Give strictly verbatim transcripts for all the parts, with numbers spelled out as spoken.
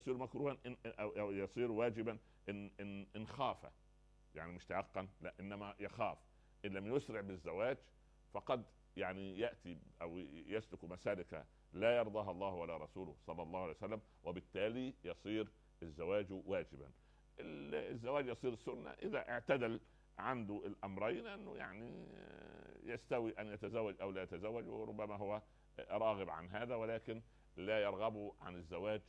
يصير مكروها إن أو يصير واجبا إن إن إن خاف، يعني مش تيقن، لا إنما يخاف. إن لم يسرع بالزواج فقد يعني يأتي أو يسلك مسالك لا يرضاها الله ولا رسوله صلى الله عليه وسلم، وبالتالي يصير الزواج واجبا. الزواج يصير سنة إذا اعتدل عنده الأمرين، أنه يعني يستوي أن يتزوج أو لا يتزوج، وربما هو راغب عن هذا، ولكن لا يرغب عن الزواج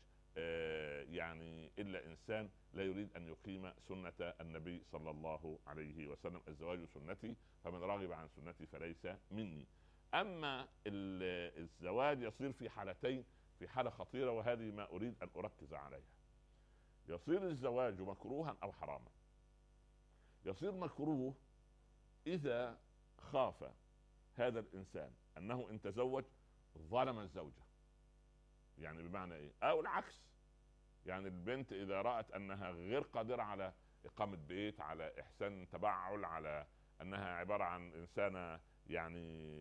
يعني إلا إنسان لا يريد أن يقيم سنة النبي صلى الله عليه وسلم. الزواج سنتي فمن راغب عن سنتي فليس مني. أما الزواج يصير في حالتين، في حالة خطيرة وهذه ما أريد أن أركز عليها. يصير الزواج مكروها أو حراما. يصير مكروه إذا خاف هذا الإنسان أنه إن تزوج ظلم الزوجة، يعني بمعنى إيه؟ أو العكس، يعني البنت إذا رأت أنها غير قادرة على إقامة بيت، على إحسان تبعل، على أنها عبارة عن إنسانة يعني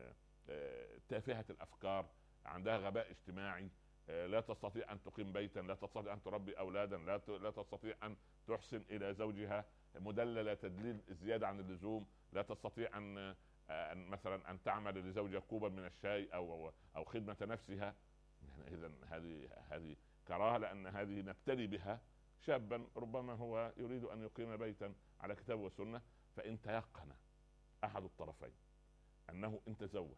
تافهة الأفكار، عندها غباء اجتماعي، لا تستطيع أن تقيم بيتا، لا تستطيع أن تربي أولادا، لا لا تستطيع أن تحسن إلى زوجها، مدللة تدليل زيادة عن اللزوم، لا تستطيع أن أن مثلا أن تعمل لزوجها كوبا من الشاي أو أو خدمة نفسها. إذا هذه هذه كراهة، لأن هذه نبتلي بها شابا ربما هو يريد أن يقيم بيتا على كتاب وسنة، فإن تيقن أحد الطرفين أنه إن تزوج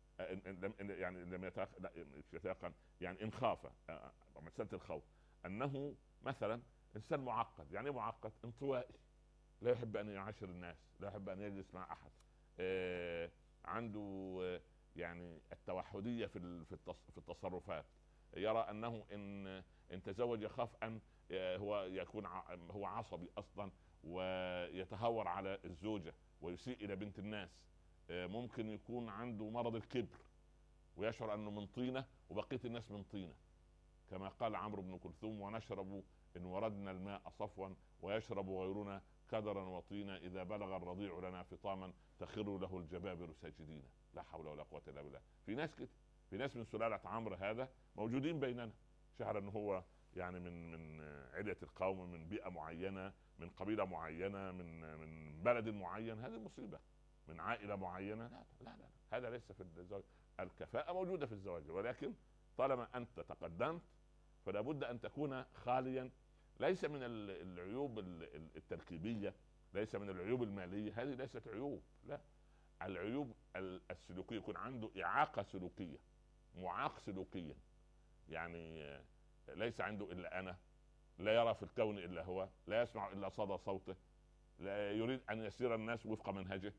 يعني لم يتيقن، يعني إن خاف، مسألة الخوف أنه مثلا إنسان معقد. يعني معقد انطوائي، لا يحب أن يعاشر الناس، لا يحب أن يجلس مع أحد، آه عنده آه يعني التوحدية في في التصرفات، يرى أنه إن إن تزوج يخاف أن هو يكون هو عصبي أصلا ويتهور على الزوجة ويسيء إلى بنت الناس. ممكن يكون عنده مرض الكبر ويشعر أنه من طينة وبقية الناس من طينة، كما قال عمرو بن كلثوم: ونشرب إن وردنا الماء صفوا ويشرب غيرنا كدرا وطينا، إذا بلغ الرضيع لنا فطاما تخر له الجبابر ساجدين. لا حول ولا قوة إلا بالله. في ناس كده، في ناس من سلالة عمرو هذا موجودين بيننا، شعر أنه هو يعني من من علية القوم، من بيئة معينة، من قبيلة معينة، من من بلد معين. هذه مصيبة. من عائلة معينة، لا لا لا, لا. هذا ليس في الزواج. الكفاءة موجودة في الزواج، ولكن طالما أنت تقدمت فلا بد أن تكون خاليا، ليس من العيوب التركيبية، ليس من العيوب المالية، هذه ليست عيوب، لا. العيوب السلوكية، يكون عنده إعاقة سلوكية، معاق سلوكيا، يعني ليس عنده إلا أنا، لا يرى في الكون إلا هو، لا يسمع إلا صدى صوته، لا يريد أن يسير الناس وفق منهجه،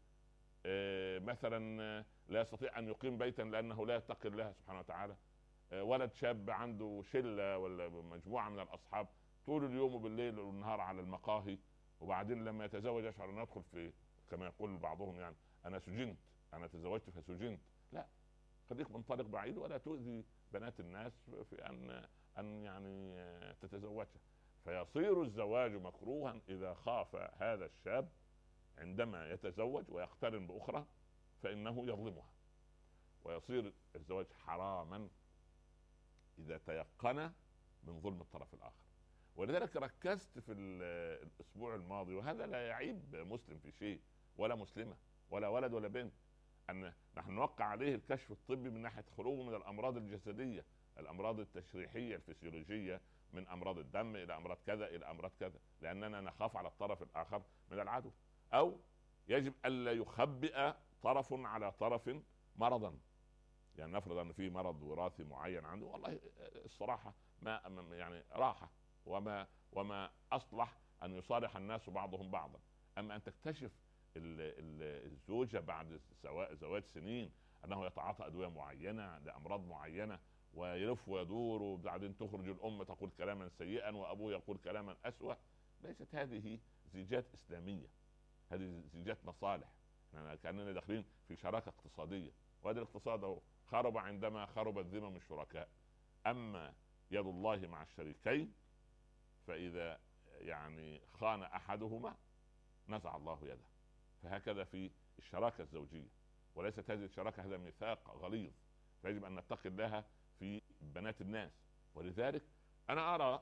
مثلا لا يستطيع أن يقيم بيتا لأنه لا يتقي الله سبحانه وتعالى. ولد شاب عنده شلة ولا مجموعة من الأصحاب طول اليوم وبالليل والنهار على المقاهي، وبعدين لما يتزوج يشعر أن يدخل في، كما يقول بعضهم، يعني أنا سجنت، أنا تزوجت فسجنت. لا، خليك منطلق بعيد ولا تؤذي بنات الناس في أن أن يعني تتزوجها. فيصير الزواج مكروها إذا خاف هذا الشاب عندما يتزوج ويقترن بأخرى فإنه يظلمها. ويصير الزواج حراما إذا تيقن من ظلم الطرف الآخر. ولذلك ركزت في الأسبوع الماضي، وهذا لا يعيب مسلم في شيء ولا مسلمة ولا ولد ولا بنت، أن نحن نوقع عليه الكشف الطبي من ناحية خلوه من الأمراض الجسدية، الأمراض التشريحية الفسيولوجية، من أمراض الدم إلى أمراض كذا إلى أمراض كذا، لأننا نخاف على الطرف الآخر من العدو. أو يجب ألا يخبئ طرف على طرف مرضا، يعني نفرض أن في مرض وراثي معين عنده، والله الصراحة ما يعني راحة، وما وما أصلح أن يصالح الناس بعضهم بعضا. أما أن تكتشف الزوجة بعد زواج سنين أنه يتعاطى أدوية معينة لأمراض معينة ويلف ويدور، وبعدين تخرج الأم تقول كلاما سيئا وأبوه يقول كلاما أسوأ، ليست هذه زيجات إسلامية، هذه زيجات مصالح. يعني كأننا داخلين في شراكة اقتصادية، وهذا الاقتصاد خرب عندما خربت ذمم الشركاء. أما يد الله مع الشريكين فإذا يعني خان أحدهما نزع الله يده. فهكذا في الشراكة الزوجية، وليست هذه الشراكة هذا ميثاق غليظ، فيجب أن نتقي الله في بنات الناس. ولذلك أنا أرى